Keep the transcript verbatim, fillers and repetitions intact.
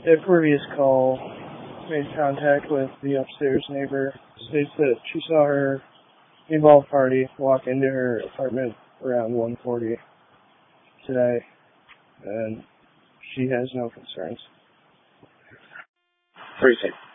A previous call made contact with the upstairs neighbor. States that she saw her involved party walk into her apartment around one forty today, and she has no concerns. Precinct.